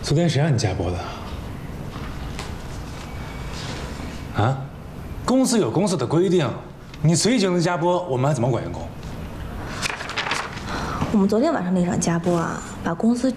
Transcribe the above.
昨天谁让你加播的？啊？公司有公司的规定，你随意就能加播，我们还怎么管员工？ 我们昨天晚上那场加播啊，把公司